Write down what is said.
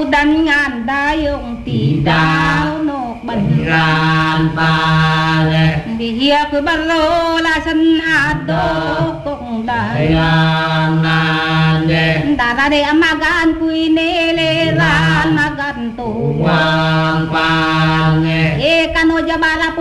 dan ngan dayung tidak nok Ran pare Dia ku balo la san ado kong dai Nande Dara de amagan ku inele ran magan tu Wang pange E kano jabala